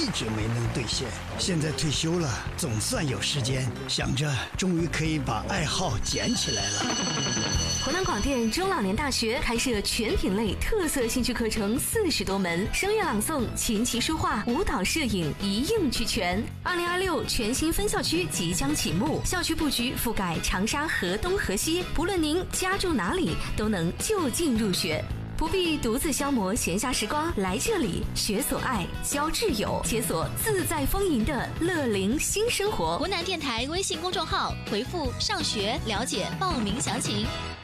一直没能兑现。现在退休了，总算有时间，想着终于可以把爱好捡起来了。 湖南广电中老年大学开设全品类特色兴趣课程40多门，声乐朗诵、琴棋书画、舞蹈、摄影一应俱全。2026全新分校区即将启幕，校区布局覆盖长沙河东河西，不论您家住哪里，都能就近入学。不必独自消磨闲暇时光，来这里学所爱，交挚友，解锁自在丰盈的乐龄新生活。 湖南电台微信公众号回复"上学"了解报名详情。